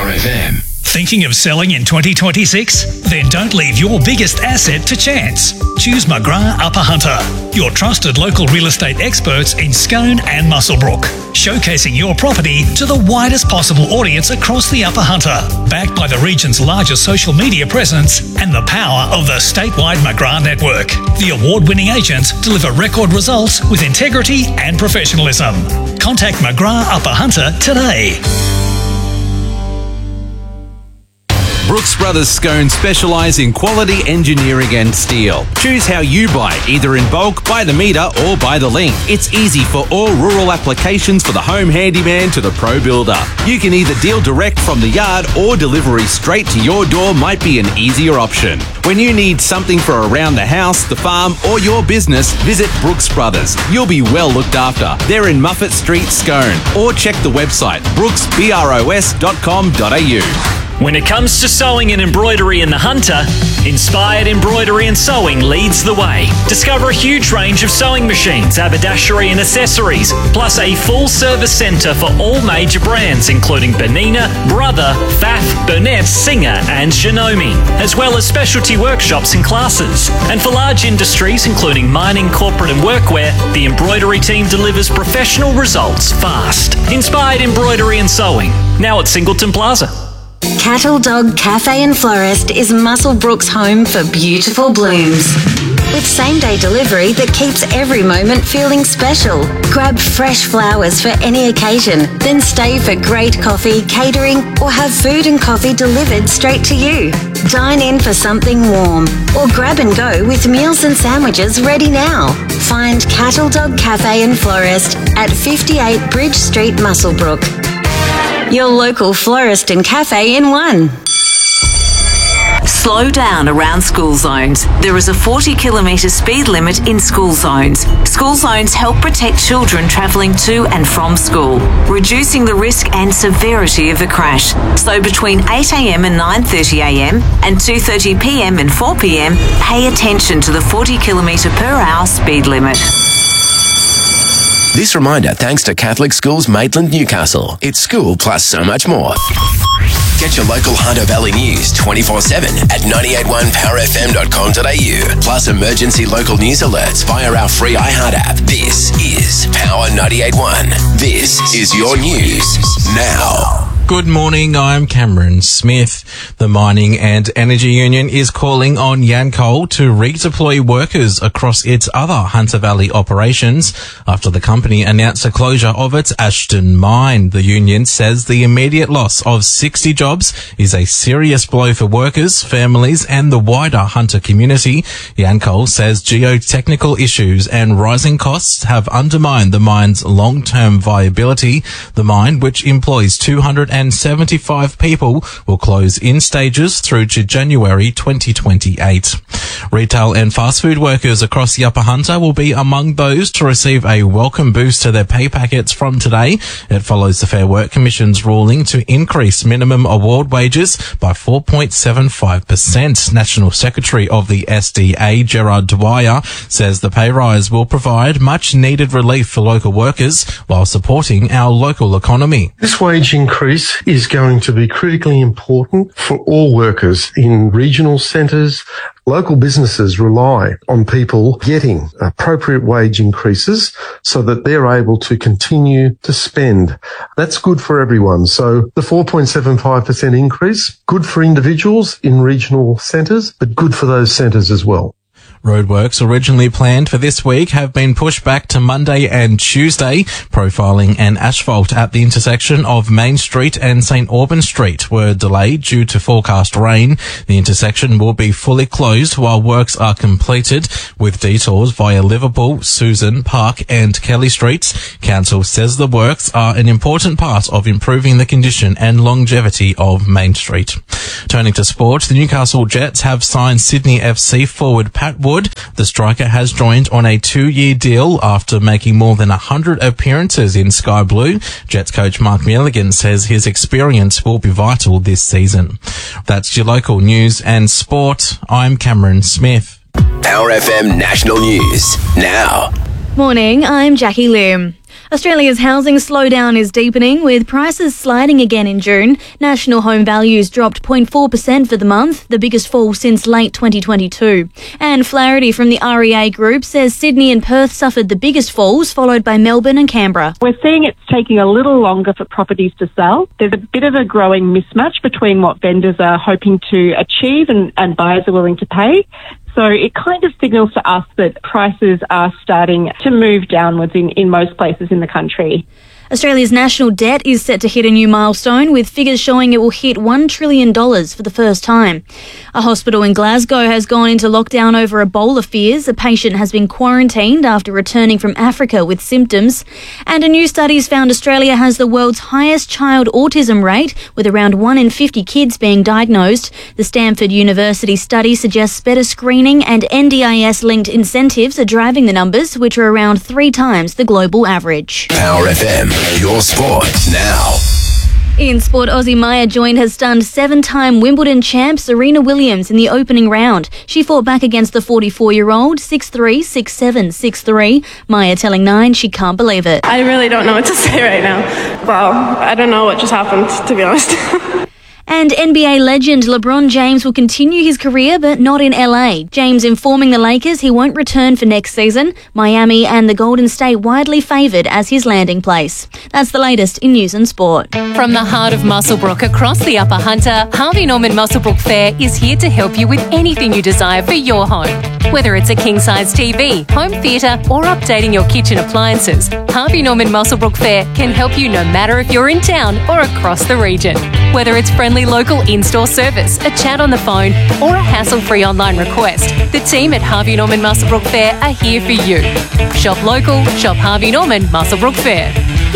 Power FM. Thinking of selling in 2026? Then don't leave your biggest asset to chance. Choose McGrath Upper Hunter, your trusted local real estate experts in Scone and Muswellbrook, showcasing your property to the widest possible audience across the Upper Hunter, backed by the region's largest social media presence and the power of the statewide McGrath network. The award-winning agents deliver record results with integrity and professionalism. Contact McGrath Upper Hunter today. Brooks Brothers Scone specialise in quality engineering and steel. Choose how you buy, either in bulk, by the metre or by the link. It's easy for all rural applications, for the home handyman to the pro builder. You can either deal direct from the yard or delivery straight to your door might be an easier option. When you need something for around the house, the farm or your business, visit Brooks Brothers. You'll be well looked after. They're in Muffet Street, Scone, or check the website brooksbros.com.au. When it comes to sewing and embroidery in the Hunter, Inspired Embroidery and Sewing leads the way. Discover a huge range of sewing machines, haberdashery and accessories, plus a full-service centre for all major brands including Bernina, Brother, Pfaff, Burnett, Singer and Shinomi, as well as specialty workshops and classes. And for large industries including mining, corporate and workwear, the embroidery team delivers professional results fast. Inspired Embroidery and Sewing, now at Singleton Plaza. Cattle Dog Cafe and Florist is Muswellbrook's home for beautiful blooms. With same-day delivery that keeps every moment feeling special. Grab fresh flowers for any occasion, then stay for great coffee, catering, or have food and coffee delivered straight to you. Dine in for something warm, or grab and go with meals and sandwiches ready now. Find Cattle Dog Cafe and Florist at 58 Bridge Street, Muswellbrook. Your local florist and cafe in one. Slow down around school zones. There is a 40-kilometre speed limit in school zones. School zones help protect children travelling to and from school, reducing the risk and severity of a crash. So between 8 a.m. and 9:30 a.m. and 2:30 p.m. and 4 p.m, pay attention to the 40-kilometre per hour speed limit. This reminder thanks to Catholic Schools Maitland, Newcastle. It's school plus so much more. Get your local Hunter Valley news 24/7 at 981powerfm.com.au. Plus emergency local news alerts via our free iHeart app. This is Power 98.1. This is your news now. Good morning, I'm Cameron Smith. The Mining and Energy Union is calling on Yancoal to redeploy workers across its other Hunter Valley operations after the company announced the closure of its Ashton mine. The union says the immediate loss of 60 jobs is a serious blow for workers, families and the wider Hunter community. Yancoal says geotechnical issues and rising costs have undermined the mine's long-term viability. The mine, which employs 275 people, will close in stages through to January 2028. Retail and fast food workers across the Upper Hunter will be among those to receive a welcome boost to their pay packets from today. It follows the Fair Work Commission's ruling to increase minimum award wages by 4.75%. National Secretary of the SDA, Gerard Dwyer, says the pay rise will provide much needed relief for local workers while supporting our local economy. This wage increase is going to be critically important for all workers in regional centres. Local businesses rely on people getting appropriate wage increases so that they're able to continue to spend. That's good for everyone. So the 4.75% increase, good for individuals in regional centres, but good for those centres as well. Roadworks originally planned for this week have been pushed back to Monday and Tuesday. Profiling and asphalt at the intersection of Main Street and St Auburn Street were delayed due to forecast rain. The intersection will be fully closed while works are completed, with detours via Liverpool, Susan, Park and Kelly Streets. Council says the works are an important part of improving the condition and longevity of Main Street. Turning to sport, the Newcastle Jets have signed Sydney FC forward Pat Wood. The striker has joined on a 2-year deal after making more than 100 appearances in Sky Blue. Jets coach Mark Milligan says his experience will be vital this season. That's your local news and sport. I'm Cameron Smith. Power FM National News now. Morning, I'm Jackie Loom. Australia's housing slowdown is deepening, with prices sliding again in June. National home values dropped 0.4% for the month, the biggest fall since late 2022. And Flaherty from the REA Group says Sydney and Perth suffered the biggest falls, followed by Melbourne and Canberra. We're seeing it's taking a little longer for properties to sell. There's a bit of a growing mismatch between what vendors are hoping to achieve and buyers are willing to pay. So it kind of signals to us that prices are starting to move downwards in most places in the country. Australia's national debt is set to hit a new milestone, with figures showing it will hit $1 trillion for the first time. A hospital in Glasgow has gone into lockdown over Ebola fears. A patient has been quarantined after returning from Africa with symptoms. And a new study's found Australia has the world's highest child autism rate, with around 1 in 50 kids being diagnosed. The Stanford University study suggests better screening and NDIS-linked incentives are driving the numbers, which are around 3 times the global average. Power FM. Your sport now. In sport, Aussie Maya Joint has stunned 7-time Wimbledon champ Serena Williams in the opening round. She fought back against the 44-year-old 6-3, 6-7, 6-3. Maya telling Nine she can't believe it. I really don't know what to say right now. Well, I don't know what just happened, to be honest. And NBA legend LeBron James will continue his career, but not in LA. James informing the Lakers he won't return for next season. Miami and the Golden State widely favoured as his landing place. That's the latest in news and sport. From the heart of Muswellbrook across the Upper Hunter, Harvey Norman Muswellbrook Fair is here to help you with anything you desire for your home. Whether it's a king-size TV, home theatre or updating your kitchen appliances, Harvey Norman Muswellbrook Fair can help you no matter if you're in town or across the region. Whether it's friendly local in-store service, a chat on the phone or a hassle-free online request, the team at Harvey Norman Muswellbrook Fair are here for you. Shop local, shop Harvey Norman Muswellbrook Fair.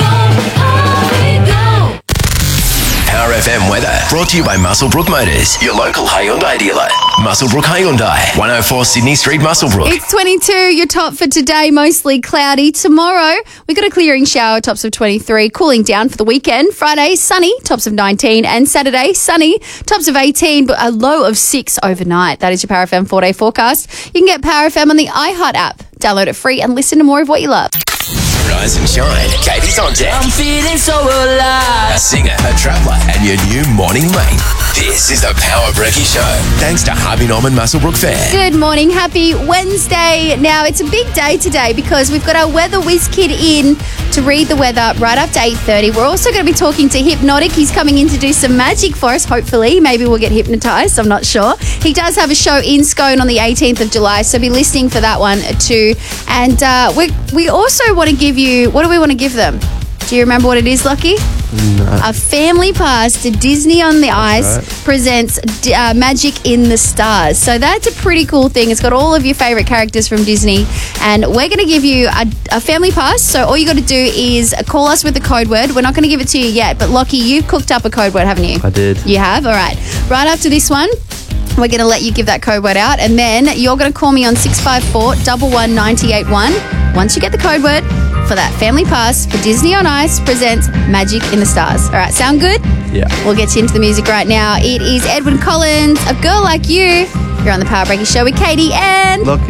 Power FM weather brought to you by Muswellbrook Motors, your local Hyundai dealer. Muswellbrook Hyundai, 104 Sydney Street, Muswellbrook. It's 22, your top for today, mostly cloudy. Tomorrow, we've got a clearing shower, tops of 23, cooling down for the weekend. Friday, sunny, tops of 19, and Saturday, sunny, tops of 18, but a low of 6 overnight. That is your Power FM 4-day forecast. You can get Power FM on the iHeart app. Download it free and listen to more of what you love. Rise and shine. Katie's on deck. I'm feeling so alive. A singer, a traveller, and your new morning mate. This is the Power Brekkie Show. Thanks to Harvey Norman Muswellbrook Fair. Good morning. Happy Wednesday. Now, it's a big day today because we've got our weather whiz kid in to read the weather right up to 8:30. We're also going to be talking to Hypnotic. He's coming in to do some magic for us, hopefully. Maybe we'll get hypnotised. I'm not sure. He does have a show in Scone on the 18th of July, so be listening for that one too. And we also want to give you, what do we want to give them? Do you remember what it is, Lockie? No. A family pass to Disney on the Ice presents Magic in the Stars. So that's a pretty cool thing. It's got all of your favourite characters from Disney, and we're going to give you a family pass. So all you got to do is call us with the code word. We're not going to give it to you yet, but Lockie, you've cooked up a code word, haven't you? I did. You have? All right. Right after this one, we're going to let you give that code word out, and then you're going to call me on 654 11 981 once you get the code word for that family pass for Disney on Ice presents Magic in the Stars. All right, sound good? Yeah. We'll get you into the music right now. It is Edwin Collins, A Girl Like You. You're on the Power Brekkie Show with Katie and Lockie.